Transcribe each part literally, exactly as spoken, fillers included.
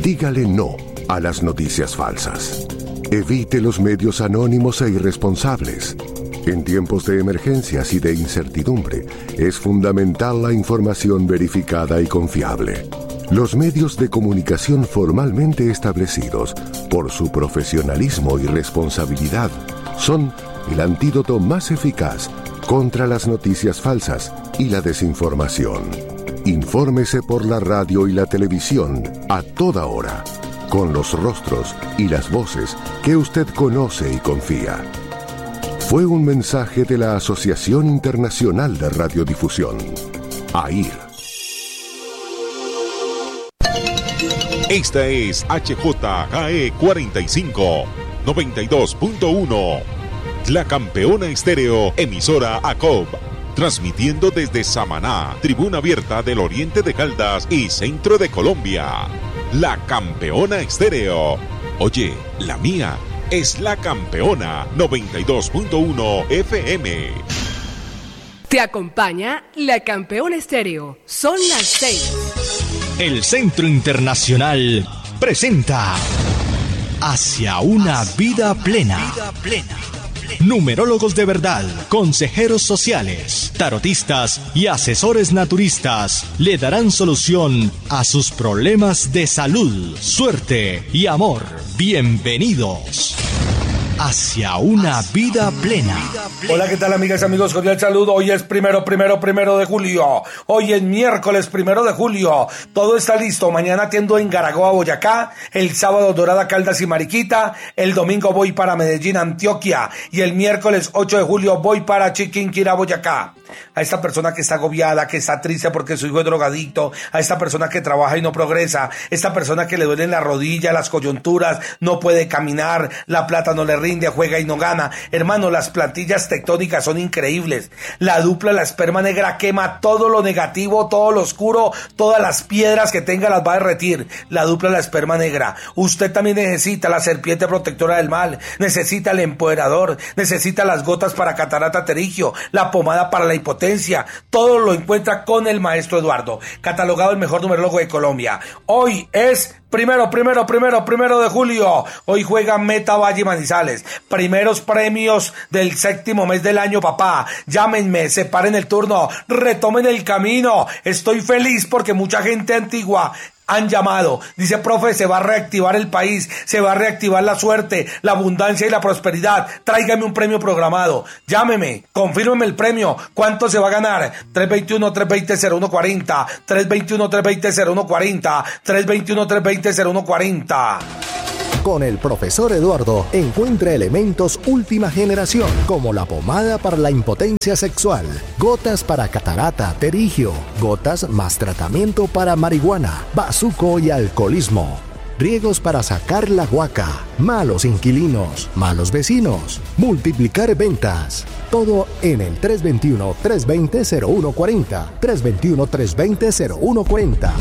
Dígale no a las noticias falsas. Evite los medios anónimos e irresponsables. En tiempos de emergencias y de incertidumbre, es fundamental la información verificada y confiable. Los medios de comunicación formalmente establecidos, por su profesionalismo y responsabilidad, son el antídoto más eficaz contra las noticias falsas y la desinformación. Infórmese por la radio y la televisión a toda hora, con los rostros y las voces que usted conoce y confía. Fue un mensaje de la Asociación Internacional de Radiodifusión, A I R. Esta es H J K E cuarenta y cinco, noventa y dos punto uno. La Campeona Estéreo, emisora A C O B. Transmitiendo desde Samaná, Tribuna Abierta del Oriente de Caldas y Centro de Colombia. La Campeona Estéreo. Oye, la mía es La Campeona noventa y dos punto uno F M. Te acompaña La Campeona Estéreo. Son las seis. El Centro Internacional presenta Hacia una vida plena. Vida plena. Numerólogos de verdad, consejeros sociales, tarotistas y asesores naturistas le darán solución a sus problemas de salud, suerte y amor. Bienvenidos hacia una vida plena. Hola, ¿qué tal, amigas y amigos? Cordial saludo. Hoy es primero, primero, primero de julio. Hoy es miércoles primero de julio. Todo está listo. Mañana atiendo en Garagoa, Boyacá. El sábado Dorada, Caldas y Mariquita. El domingo voy para Medellín, Antioquia. Y el miércoles ocho de julio voy para Chiquinquirá, Boyacá. A esta persona que está agobiada, que está triste porque su hijo es drogadicto, a esta persona que trabaja y no progresa, esta persona que le duelen la rodilla, las coyunturas, no puede caminar, la plata no le rinde, juega y no gana. Hermano, las plantillas tectónicas son increíbles. La dupla, la esperma negra, quema todo lo negativo, todo lo oscuro, todas las piedras que tenga las va a derretir. La dupla, la esperma negra. Usted también necesita la serpiente protectora del mal, necesita el empoderador, necesita las gotas para catarata pterigio, la pomada para la potencia, todo lo encuentra con el maestro Eduardo, catalogado el mejor numerólogo de Colombia. Hoy es primero, primero, primero, primero de julio. Hoy juega Meta Valle Manizales. Primeros premios del séptimo mes del año, papá. Llámenme, separen el turno, retomen el camino. Estoy feliz porque mucha gente antigua han llamado. Dice, profe, se va a reactivar el país, se va a reactivar la suerte, la abundancia y la prosperidad. Tráigame un premio programado. Llámeme, confírmeme el premio. ¿Cuánto se va a ganar? tres dos uno, tres dos cero, cero uno cuatro cero, tres dos uno, tres dos cero, cero uno cuatro cero, tres dos uno, tres dos cero, cero uno cuatro cero. Con el profesor Eduardo encuentra elementos última generación, como la pomada para la impotencia sexual, gotas para catarata, pterigio, gotas más tratamiento para marihuana, bazuco y alcoholismo, riegos para sacar la guaca, malos inquilinos, malos vecinos, multiplicar ventas. Todo en el tres dos uno, tres dos cero, cero uno cuatro cero, tres dos uno, tres dos cero, cero uno cuatro cero.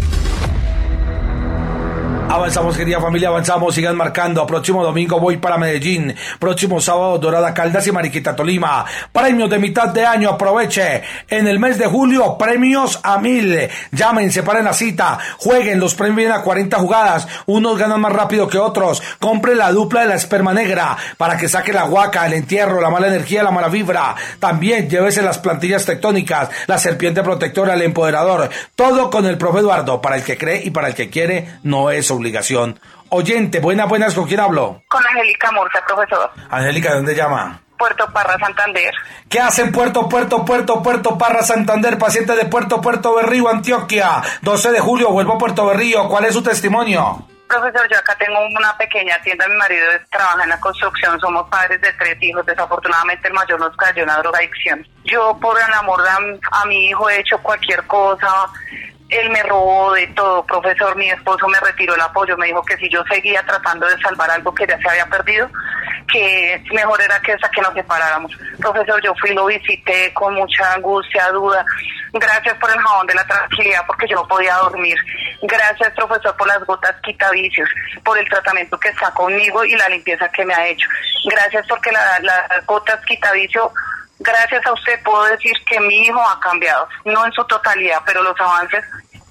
Avanzamos, querida familia, avanzamos, sigan marcando. Próximo domingo voy para Medellín. Próximo sábado Dorada, Caldas y Mariquita, Tolima. Premios de mitad de año, aproveche. En el mes de julio, premios a mil. Llamen, separen la cita. Jueguen, los premios vienen a cuarenta jugadas. Unos ganan más rápido que otros. Compre la dupla de la esperma negra para que saque la huaca, el entierro, la mala energía, la mala vibra. También llévese las plantillas tectónicas, la serpiente protectora, el empoderador. Todo con el profe Eduardo. Para el que cree y para el que quiere, no es obligación. Oyente, buenas, buenas, ¿con quién hablo? Con Angélica Murcia, profesor. Angélica, ¿de dónde llama? Puerto Parra, Santander. ¿Qué hace en Puerto, Puerto, Puerto, Puerto Parra, Santander? Paciente de Puerto, Puerto Berrío, Antioquia. doce de julio, vuelvo a Puerto Berrío. ¿Cuál es su testimonio? Profesor, yo acá tengo una pequeña tienda, mi marido trabaja en la construcción, somos padres de tres hijos, desafortunadamente el mayor nos cayó en la drogadicción. Yo por el amor a, a mi hijo he hecho cualquier cosa. Él me robó de todo, profesor. Mi esposo me retiró el apoyo, me dijo que si yo seguía tratando de salvar algo que ya se había perdido, que mejor era que hasta que nos separáramos. Profesor, yo fui, lo visité con mucha angustia, duda. Gracias por el jabón de la tranquilidad, porque yo no podía dormir. Gracias, profesor, por las gotas quitavicios, por el tratamiento que está conmigo y la limpieza que me ha hecho. Gracias porque la, las gotas quitavicio, gracias a usted puedo decir que mi hijo ha cambiado, no en su totalidad, pero los avances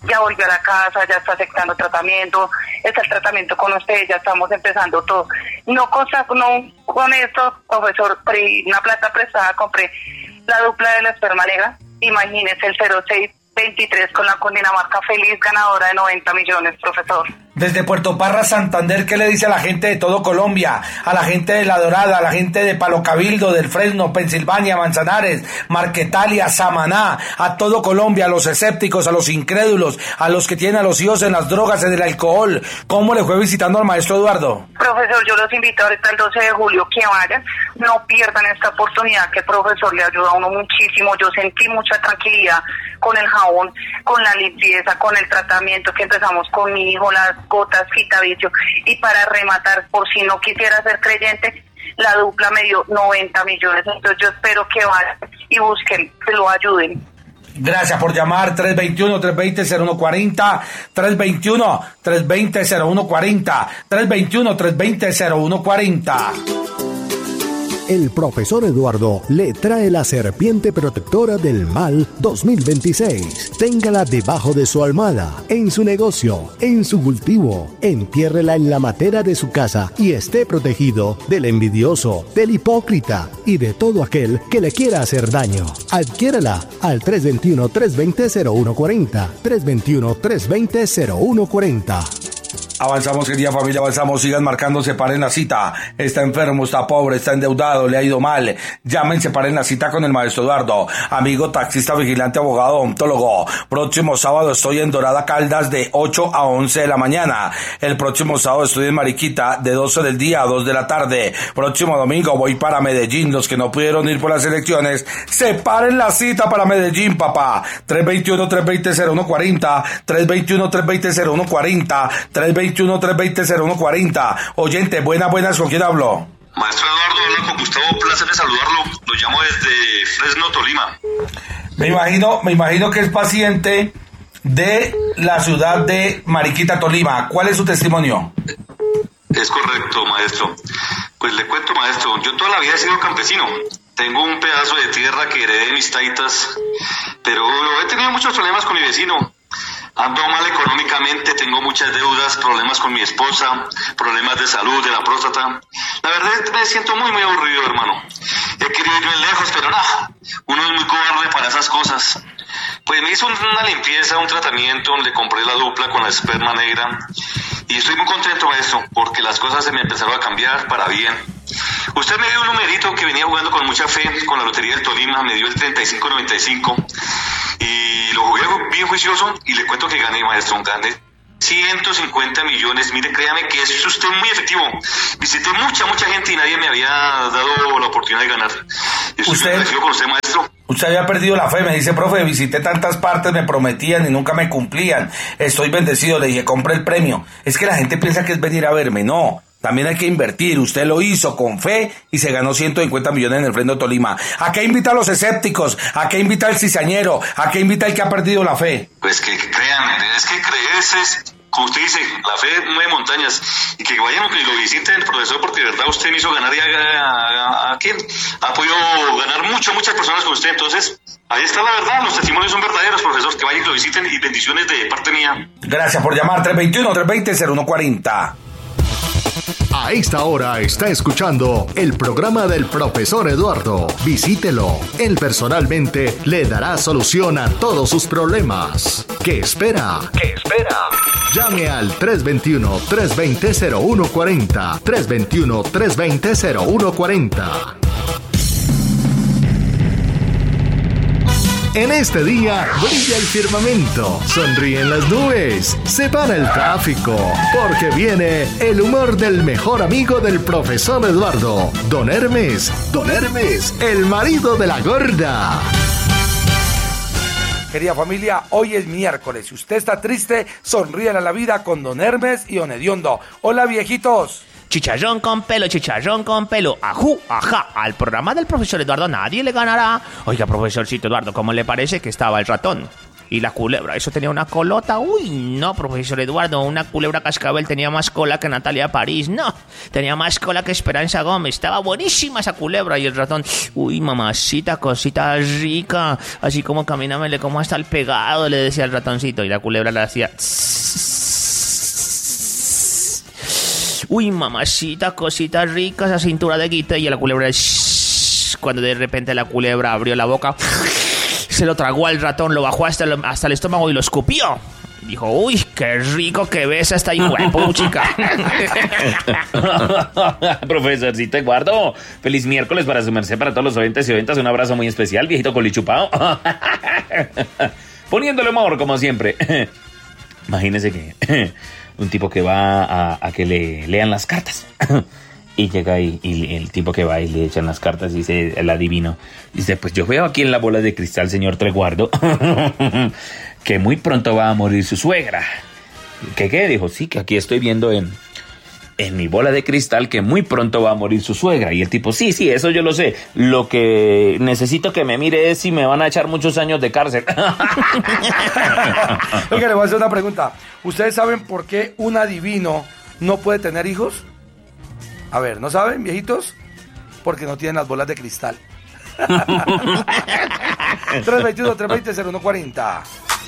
ya volvió a la casa, ya está aceptando tratamiento, está el tratamiento con ustedes, ya estamos empezando todo. No, cosa, no con esto, profesor, pre, una plata prestada, compré la dupla de la esperma negra, imagínese el cero seis veintitrés con la Cundinamarca feliz, ganadora de noventa millones, profesor. Desde Puerto Parra, Santander, ¿qué le dice a la gente de todo Colombia? A la gente de La Dorada, a la gente de Palo Cabildo, del Fresno, Pensilvania, Manzanares, Marquetalia, Samaná, a todo Colombia, a los escépticos, a los incrédulos, a los que tienen a los hijos en las drogas, en el alcohol. ¿Cómo le fue visitando al maestro Eduardo? Profesor, yo los invito ahorita el doce de julio que vayan, no pierdan esta oportunidad que el profesor le ayuda a uno muchísimo. Yo sentí mucha tranquilidad con el jabón, con la limpieza, con el tratamiento que empezamos con mi hijo, las gotas, Fitavicio, y para rematar, por si no quisiera ser creyente, la dupla me dio noventa millones, entonces yo espero que vayan y busquen, que lo ayuden. Gracias por llamar. Tres veintiuno, tres veinte, cero uno cuarenta, tres veintiuno, tres veinte, cero uno cuarenta, tres veintiuno, tres veinte, cero uno cuarenta. El profesor Eduardo le trae la serpiente protectora del mal dos mil veintiséis. Téngala debajo de su almohada, en su negocio, en su cultivo. Entiérrela en la matera de su casa y esté protegido del envidioso, del hipócrita y de todo aquel que le quiera hacer daño. Adquiérala al tres veintiuno, tres veinte, cero uno cuarenta, tres veintiuno, tres veinte, cero uno cuarenta. Avanzamos, querida familia, avanzamos, sigan marcando, separen la cita. Está enfermo, está pobre, está endeudado, le ha ido mal. Llamen, separen la cita con el maestro Eduardo. Amigo taxista, vigilante, abogado, odontólogo. Próximo sábado estoy en Dorada Caldas de ocho a once de la mañana. El próximo sábado estoy en Mariquita de doce del día a dos de la tarde. Próximo domingo voy para Medellín. Los que no pudieron ir por las elecciones, separen la cita para Medellín, papá. tres veintiuno, tres veinte, cero uno cuarenta, tres veintiuno, tres veinte, cero uno cuarenta, tres veintiuno, tres veinte, cero uno cuarenta. Oyente, buenas, buenas, ¿con quién hablo? Maestro Eduardo, habla con Gustavo, placer de saludarlo. Lo llamo desde Fresno, Tolima. Me imagino, me imagino que es paciente de la ciudad de Mariquita, Tolima. ¿Cuál es su testimonio? Es correcto, maestro. Pues le cuento, maestro, yo toda la vida he sido campesino. Tengo un pedazo de tierra que heredé de mis taitas, pero he tenido muchos problemas con mi vecino. Ando mal económicamente, tengo muchas deudas, problemas con mi esposa, problemas de salud, de la próstata. La verdad es que me siento muy, muy aburrido, hermano. He querido irme lejos, pero nada, uno es muy cobarde para esas cosas. Pues me hizo una limpieza, un tratamiento, le compré la dupla con la esperma negra. Y estoy muy contento, maestro, porque las cosas se me empezaron a cambiar para bien. Usted me dio un numerito que venía jugando con mucha fe con la Lotería del Tolima, me dio el treinta y cinco noventa y cinco. Y lo jugué bien juicioso y le cuento que gané, maestro, gané ciento cincuenta millones. Mire, créame que es usted muy efectivo. Visité mucha, mucha gente y nadie me había dado la oportunidad de ganar. Estoy ¿Usted, agradecido con usted, maestro. Usted había perdido la fe, me dice, profe, visité tantas partes, me prometían y nunca me cumplían. Estoy bendecido, le dije, compre el premio. Es que la gente piensa que es venir a verme, no. También hay que invertir. Usted lo hizo con fe y se ganó ciento cincuenta millones en el Fresno Tolima. ¿A qué invita a los escépticos? ¿A qué invita al cizañero? ¿A qué invita al que ha perdido la fe? Pues que, que créanme, es que creerse es, como usted dice, la fe mueve montañas. Y que vayan y lo visiten, profesor, porque de verdad usted me hizo ganar y a, a, a quién ha podido ganar mucho, muchas personas con usted. Entonces, ahí está la verdad, los testimonios son verdaderos, profesor, que vayan y lo visiten y bendiciones de parte mía. Gracias por llamar. Tres veintiuno, tres veinte, cero uno cuarenta. A esta hora está escuchando el programa del profesor Eduardo. Visítelo. Él personalmente le dará solución a todos sus problemas. ¿Qué espera? ¿Qué espera? Llame al tres veintiuno, tres veinte, cero uno cuarenta. tres veintiuno, tres veinte, cero uno cuarenta. En este día brilla el firmamento, sonríen las nubes, se para el tráfico, porque viene el humor del mejor amigo del profesor Eduardo, Don Hermes, Don Hermes, el marido de la gorda. Querida familia, hoy es miércoles. Si usted está triste, sonríale a la vida con Don Hermes y Don Hediondo. Hola, viejitos. Chicharrón con pelo, chicharrón con pelo, ajú, ajá, al programa del profesor Eduardo nadie le ganará. Oiga, profesorcito Eduardo, ¿cómo le parece que estaba el ratón? Y la culebra, eso tenía una colota. Uy, no, profesor Eduardo, una culebra cascabel tenía más cola que Natalia París. No, tenía más cola que Esperanza Gómez. Estaba buenísima esa culebra. Y el ratón, uy, mamacita, cosita rica. Así como camínamele como hasta el pegado, le decía el ratoncito. Y la culebra le hacía... Uy, mamacita, cosita rica, esa cintura de guita. Y la culebra... Cuando de repente la culebra abrió la boca... Se lo tragó al ratón, lo bajó hasta el, hasta el estómago y lo escupió. Dijo, uy, qué rico que besa esta hijuepuchica. Profesorcito Eduardo, feliz miércoles para su merced, para todos los oyentes y oyentas. Un abrazo muy especial, viejito colichupado. Poniéndole humor, como siempre. Imagínese que un tipo que va a, a que le lean las cartas. Y llega ahí, y el tipo que va y le echan las cartas y dice, el adivino, dice, pues yo veo aquí en la bola de cristal, señor Treguardo, que muy pronto va a morir su suegra. ¿Qué qué? Dijo, sí, que aquí estoy viendo en, en mi bola de cristal que muy pronto va a morir su suegra. Y el tipo, sí, sí, eso yo lo sé. Lo que necesito que me mire es si me van a echar muchos años de cárcel. Oiga, le voy a hacer una pregunta. ¿Ustedes saben por qué un adivino no puede tener hijos? A ver, ¿no saben, viejitos? Porque no tienen las bolas de cristal. tres veintiuno, tres veinte, cero uno cuarenta.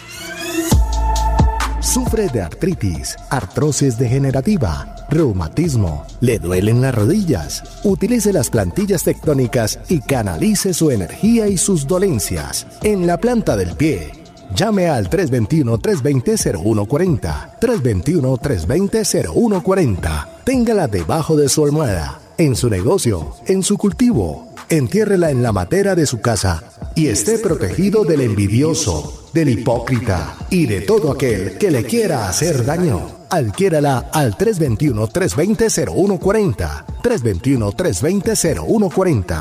Sufre de artritis, artrosis degenerativa, reumatismo, le duelen las rodillas. Utilice las plantillas tectónicas y canalice su energía y sus dolencias en la planta del pie. Llame al tres dos uno, tres dos cero, cero uno cuatro cero, tres dos uno, tres dos cero, cero uno cuatro cero. Téngala debajo de su almohada, en su negocio, en su cultivo. Entiérrela en la matera de su casa y esté protegido del envidioso, del hipócrita y de todo aquel que le quiera hacer daño. Adquiérala al tres dos uno, tres dos cero, cero uno cuatro cero, tres dos uno, tres dos cero, cero uno cuatro cero.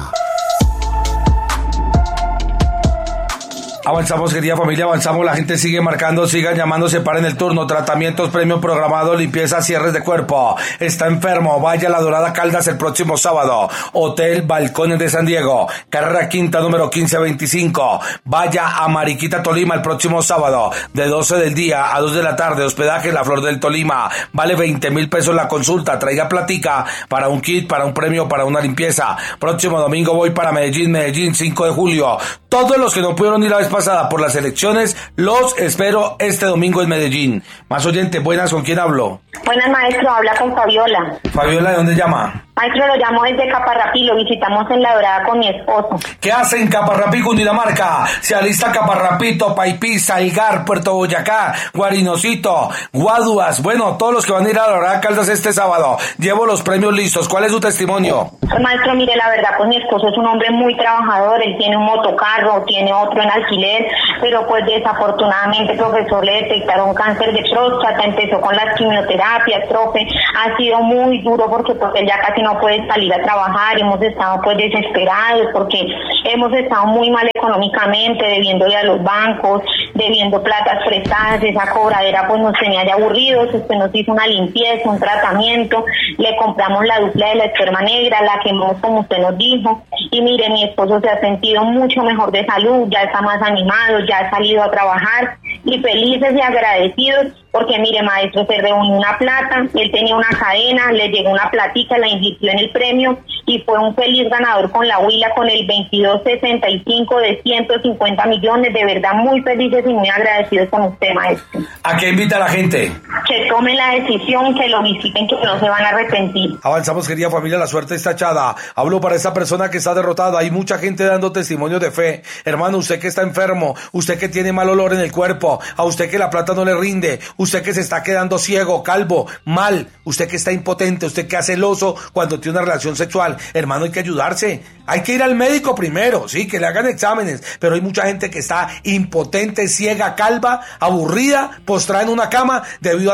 Avanzamos, querida familia, avanzamos, la gente sigue marcando, sigan llamando, separen el turno, tratamientos, premio programado, limpieza, cierres de cuerpo, está enfermo, vaya a La Dorada Caldas el próximo sábado, Hotel Balcones de San Diego, carrera quinta número quince veinticinco, vaya a Mariquita, Tolima el próximo sábado, de doce del día a dos de la tarde, hospedaje La Flor del Tolima, vale veinte mil pesos la consulta, traiga platica para un kit, para un premio, para una limpieza. Próximo domingo voy para Medellín, Medellín cinco de julio, todos los que no pudieron ir la vez pasada por las elecciones, los espero este domingo en Medellín. Más oyente, buenas, ¿con quién hablo? Buenas, maestro, habla con Fabiola. Fabiola, ¿de dónde llama? Maestro, lo llamo desde Caparrapí, lo visitamos en La Dorada con mi esposo. ¿Qué hace en Caparrapí, Cundinamarca? Se alista Caparrapito, Paipí, Salgar, Puerto Boyacá, Guarinocito, Guaduas, bueno, todos los que van a ir a La Dorada Caldas este sábado. Llevo los premios listos. ¿Cuál es su testimonio? Maestro, mire, la verdad, pues mi esposo es un hombre muy trabajador, él tiene un motocarro, tiene otro en alquiler, pero pues desafortunadamente, profesor, le detectaron cáncer de próstata, empezó con las quimioterapias, profe, ha sido muy duro porque pues él ya casi no puede salir a trabajar, hemos estado pues desesperados porque hemos estado muy mal económicamente, debiéndole a los bancos, debiendo platas prestadas, esa cobradera pues nos tenía ya aburridos, después nos hizo una limpieza, un tratamiento, le compramos la dupla de la esperma negra, la quemamos como usted nos dijo, y mire, mi esposo se ha sentido mucho mejor de salud, ya está más animado, ya ha salido a trabajar, y felices y agradecidos, porque mire, maestro, se reunió una plata, él tenía una cadena, le llegó una platica, la invirtió en el premio, y fue un feliz ganador con la huila, con el veintidós sesenta y cinco de ciento cincuenta millones, de verdad muy felices y muy agradecidos con usted, maestro. ¿A qué invita a la gente? Que tomen la decisión, que lo visiten, que no se van a arrepentir. Avanzamos, querida familia, la suerte está echada. Hablo para esa persona que está derrotada, hay mucha gente dando testimonio de fe. Hermano, usted que está enfermo, usted que tiene mal olor en el cuerpo, a usted que la plata no le rinde, usted que se está quedando ciego, calvo, mal, usted que está impotente, usted que hace el oso cuando tiene una relación sexual, hermano, hay que ayudarse, hay que ir al médico primero, sí, que le hagan exámenes, pero hay mucha gente que está impotente, ciega, calva, aburrida, postrada en una cama debido a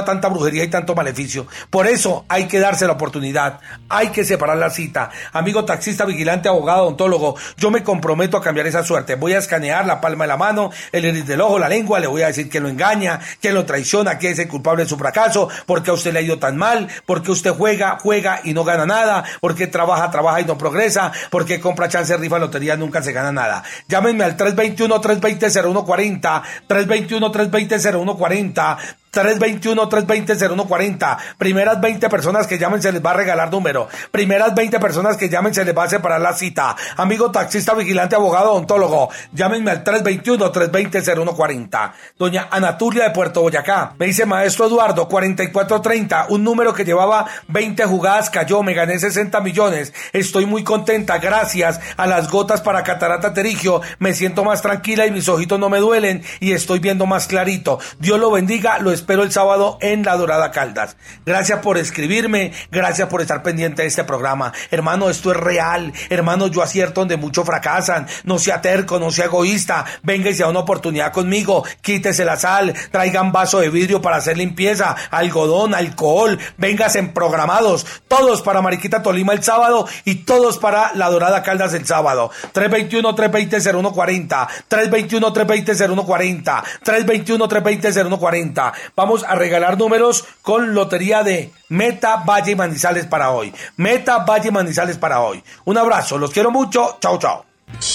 lleva tanta brujería y tanto maleficio. Por eso hay que darse la oportunidad, hay que separar la cita. Amigo taxista, vigilante, abogado, odontólogo, yo me comprometo a cambiar esa suerte. Voy a escanear la palma de la mano, el iris del ojo, la lengua, le voy a decir quién lo engaña, quién lo traiciona, quién es el culpable de su fracaso, por qué a usted le ha ido tan mal, por qué usted juega, juega y no gana nada, por qué trabaja, trabaja y no progresa, por qué compra chance, rifa, lotería, nunca se gana nada. Llámenme al tres dos uno, tres dos cero, cero uno cuatro cero, tres dos uno, tres dos cero, cero uno cuatro cero, tres dos uno, tres dos cero, cero uno cuatro cero. Primeras veinte personas que llamen se les va a regalar número. Primeras veinte personas que llamen se les va a separar la cita. Amigo taxista, vigilante, abogado, odontólogo, llámenme al tres dos uno, tres dos cero, cero uno cuatro cero. Doña Anatulia de Puerto Boyacá me dice: maestro Eduardo, cuarenta y cuatro treinta, un número que llevaba veinte jugadas cayó, me gané sesenta millones. Estoy muy contenta, gracias a las gotas para catarata terigio me siento más tranquila y mis ojitos no me duelen y estoy viendo más clarito. Dios lo bendiga, lo espero el sábado en La Dorada Caldas. Gracias por escribirme, gracias por estar pendiente de este programa. Hermano, esto es real. Hermano, yo acierto donde muchos fracasan. No sea terco, no sea egoísta. Venga y sea una oportunidad conmigo. Quítese la sal, traigan vaso de vidrio para hacer limpieza, algodón, alcohol. Véngase en programados. Todos para Mariquita Tolima el sábado y todos para La Dorada Caldas el sábado. tres dos uno, tres dos cero, cero uno cuatro cero. tres dos uno, tres dos cero, cero uno cuatro cero. tres dos uno, tres dos cero, cero uno cuatro cero. Vamos a regalar números con lotería de Meta, Valle y Manizales para hoy. Meta, Valle y Manizales para hoy. Un abrazo, los quiero mucho. Chao, chao.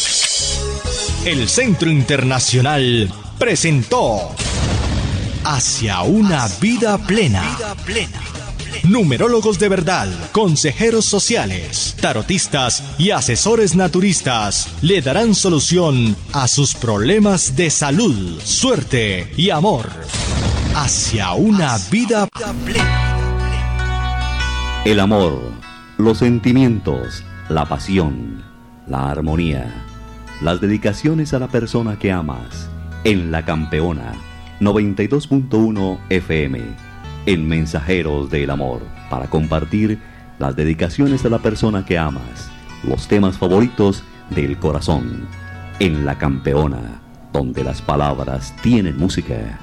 El Centro Internacional presentó Hacia una vida plena. Numerólogos de verdad, consejeros sociales, tarotistas y asesores naturistas le darán solución a sus problemas de salud, suerte y amor. Hacia una vida plena. El amor, los sentimientos, la pasión, la armonía, las dedicaciones a la persona que amas. En La Campeona, noventa y dos punto uno F M. En Mensajeros del Amor, para compartir las dedicaciones a la persona que amas, los temas favoritos del corazón. En La Campeona, donde las palabras tienen música.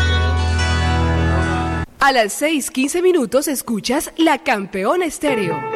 A las seis quince minutos escuchas La Campeona Estéreo.